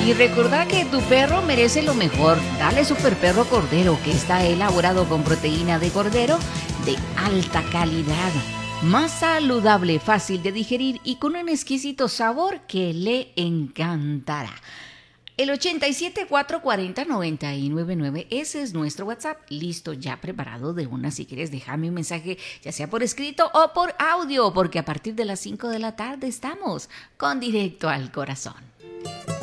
Y recordá que tu perro merece lo mejor. Dale Super Perro Cordero, que está elaborado con proteína de cordero de alta calidad. Más saludable, fácil de digerir y con un exquisito sabor que le encantará. El 87-440-999, ese es nuestro WhatsApp. Listo, ya preparado de una. Si quieres, déjame un mensaje, ya sea por escrito o por audio, porque a partir de las 5 de la tarde estamos con Directo al Corazón.